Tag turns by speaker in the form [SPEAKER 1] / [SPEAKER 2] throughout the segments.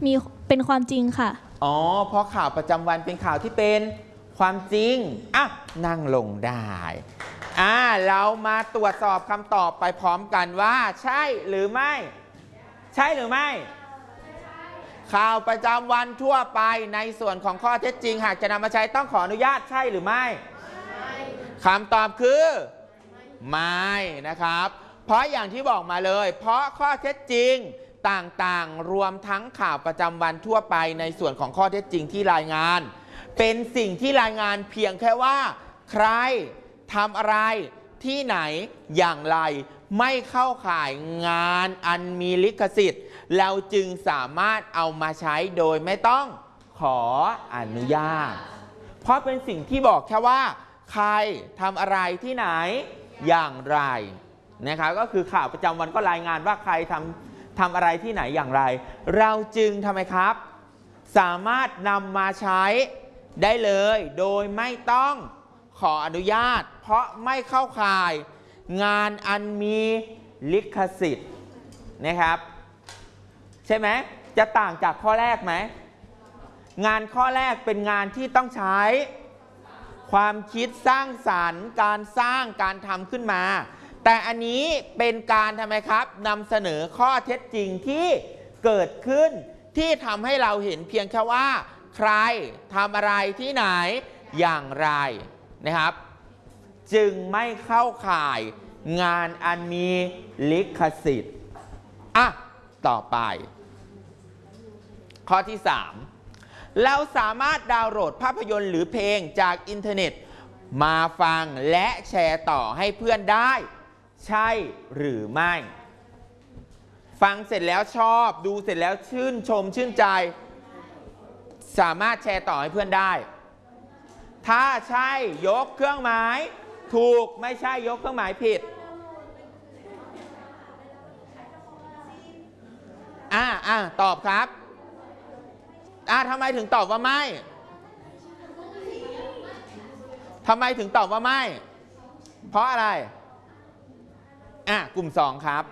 [SPEAKER 1] มีเป็นความจริงค่ะ
[SPEAKER 2] อ๋อเพราะข่าวประจำวันเป็นข่าวที่เป็นความจริงอ่ะนั่งลงได้เรามาตรวจสอบคำตอบไปพร้อมกันว่าใช่หรือไม่ใช่หรือไม่ข่าวประจำวันทั่วไปในส่วนของข้อเท็จจริงหากจะนำมาใช้ต้องขออนุญาตใช่หรือไม่คำตอบคือไม่นะครับเพราะอย่างที่บอกมาเลยเพราะข้อเท็จจริงต่างๆรวมทั้งข่าวประจำวันทั่วไปในส่วนของข้อเท็จจริงที่รายงานเป็นสิ่งที่รายงานเพียงแค่ว่าใครทำอะไรที่ไหนอย่างไรไม่เข้าข่ายงานอันมีลิขสิทธิ์เราจึงสามารถเอามาใช้โดยไม่ต้องขออนุญาตเพราะเป็นสิ่งที่บอกแค่ว่าใครทำอะไรที่ไหนอย่างไรนะครับก็คือข่าวประจำวันก็รายงานว่าใครทำอะไรที่ไหนอย่างไรเราจึงทำไมครับสามารถนำมาใช้ได้เลยโดยไม่ต้องขออนุญาตเพราะไม่เข้าข่ายงานอันมีลิขสิทธิ์นะครับใช่ไหมจะต่างจากข้อแรกไหมงานข้อแรกเป็นงานที่ต้องใช้ความคิดสร้างสรรค์การสร้างการทำขึ้นมาแต่อันนี้เป็นการทำไมครับนำเสนอข้อเท็จจริงที่เกิดขึ้นที่ทำให้เราเห็นเพียงแค่ว่าใครทำอะไรที่ไหนอย่างไรนะครับจึงไม่เข้าข่ายงานอันมีลิขสิทธิ์ต่อไปข้อที่3เราสามารถดาวน์โหลดภาพยนตร์หรือเพลงจากอินเทอร์เน็ตมาฟังและแชร์ต่อให้เพื่อนได้ใช่หรือไม่ฟังเสร็จแล้วชอบดูเสร็จแล้วชื่นชมชื่นใจสามารถแชร์ต่อให้เพื่อนได้ถ้าใช่ยกเครื่องหมายถูกไม่ใช่ยกเครื่องหมายผิดตอบครับทำไมถึงตอบว่าไม่ทำไมถึงตอบว่าไม่เพราะอะไรกลุ่ม2ครับ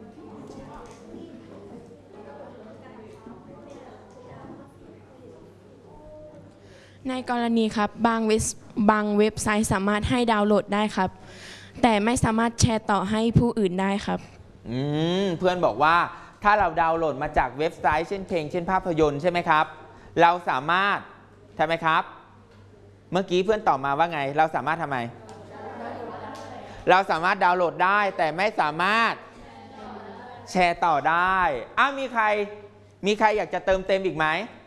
[SPEAKER 3] ในกรณีครับบางเว็บไซต์สามารถให้ดาวน์โหลดได้ครับแต่ไม่สามารถแชร์ต่อให้ผู้อื่นได้ครับ
[SPEAKER 2] เพื่อนบอกว่าถ้าเราดาวน์โหลดมาจากเว็บไซต์เช่นเพลงเช่นภาพยนตร์ใช่ไหมครับเราสามารถใช่ไหมครับเมื่อกี้เพื่อนตอบมาว่าไงเราสามารถทำไมเราสามารถดาวน์โหลดได้แต่ไม่สามารถแชร์ต่อได้มีใครอยากจะเติมเต็มอีกไหม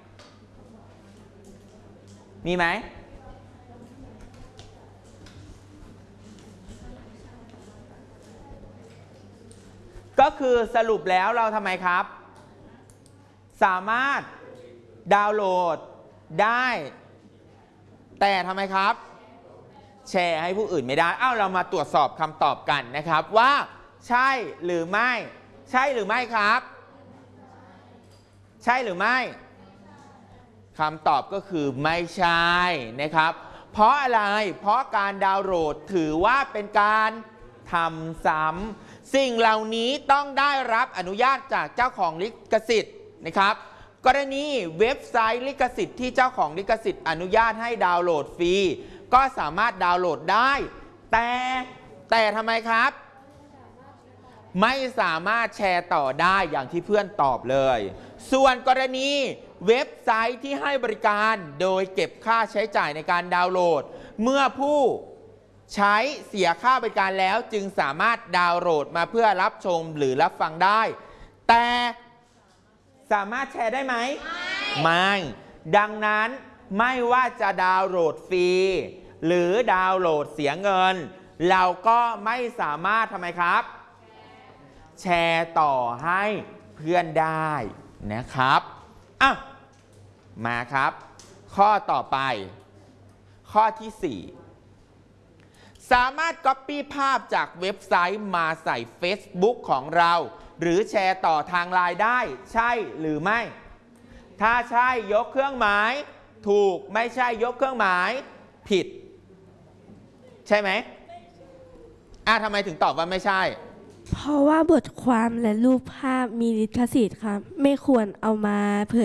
[SPEAKER 2] มีไหมก็คือสรุปแล้วเราทำไมครับสามารถดาวน์โหลดได้แต่ทำไมครับแชร์ให้ผู้อื่นไม่ได้เรามาตรวจสอบคำตอบกันนะครับว่าใช่หรือไม่ใช่หรือไม่ครับใช่หรือไม่คำตอบก็คือไม่ใช่นะครับเพราะอะไรเพราะการดาวน์โหลดถือว่าเป็นการทำซ้ำสิ่งเหล่านี้ต้องได้รับอนุญาตจากเจ้าของลิขสิทธิ์นะครับกรณีเว็บไซต์ลิขสิทธิ์ที่เจ้าของลิขสิทธิ์อนุญาตให้ดาวน์โหลดฟรีก็สามารถดาวน์โหลดได้แต่ทำไมครับไม่สามารถแชร์ต่อได้อย่างที่เพื่อนตอบเลยส่วนกรณีเว็บไซต์ที่ให้บริการโดยเก็บค่าใช้จ่ายในการดาวน์โหลดเมื่อผู้ใช้เสียค่าบริการแล้วจึงสามารถดาวน์โหลดมาเพื่อรับชมหรือรับฟังได้แต่สามารถแชร์ได้ไหมไม่ดังนั้นไม่ว่าจะดาวน์โหลดฟรีหรือดาวน์โหลดเสียเงินเราก็ไม่สามารถทำไมครับแชร์ต่อให้เพื่อนได้นะครับมาครับข้อต่อไปข้อที่4สามารถ Copy ภาพจากเว็บไซต์มาใส่ Facebook ของเราหรือแชร์ต่อทางไลน์ได้ใช่หรือไม่ถ้าใช่ยกเครื่องหมายถูกไม่ใช่ยกเครื่องหมายผิดใช่ไหมทำไมถึงตอบว่าไม่ใช่
[SPEAKER 4] เพราะว่าบทความและรูปภาพมีลิขสิทธิ์ครับไม่ควรเอามาเผย